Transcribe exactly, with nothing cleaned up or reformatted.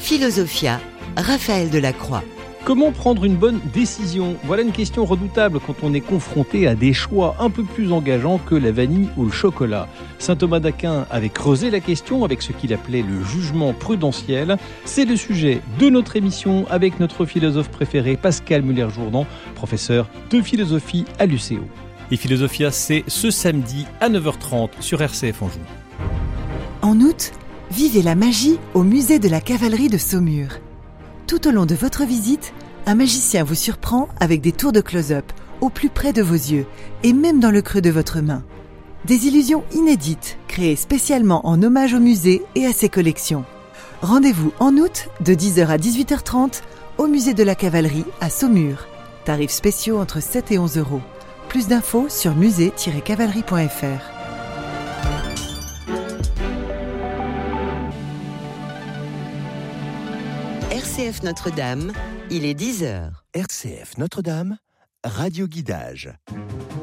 Philosophia, Raphaël Delacroix. Comment prendre une bonne décision ? Voilà une question redoutable quand on est confronté à des choix un peu plus engageants que la vanille ou le chocolat. Saint Thomas d'Aquin avait creusé la question avec ce qu'il appelait le jugement prudentiel. C'est le sujet de notre émission avec notre philosophe préféré Pascal Muller-Jourdan, professeur de philosophie à l'U C O. Et Philosophia, c'est ce samedi à neuf heures trente sur R C F Anjou. En août, vivez la magie au musée de la cavalerie de Saumur. Tout au long de votre visite, un magicien vous surprend avec des tours de close-up au plus près de vos yeux et même dans le creux de votre main. Des illusions inédites créées spécialement en hommage au musée et à ses collections. Rendez-vous en août de dix heures à dix-huit heures trente au musée de la cavalerie à Saumur. Tarifs spéciaux entre sept et onze euros. Plus d'infos sur musée tiret cavalerie point f r. R C F Notre-Dame, il est dix heures. R C F Notre-Dame, radio guidage.